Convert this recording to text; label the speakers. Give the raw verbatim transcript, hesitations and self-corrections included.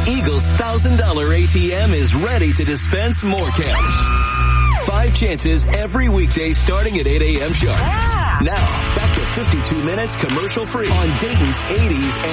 Speaker 1: Eagle's one thousand dollars A T M is ready to dispense more cash. Five chances every weekday starting at eight a.m. sharp.
Speaker 2: Yeah.
Speaker 1: Now, back to fifty-two minutes commercial free on Dayton's eighties and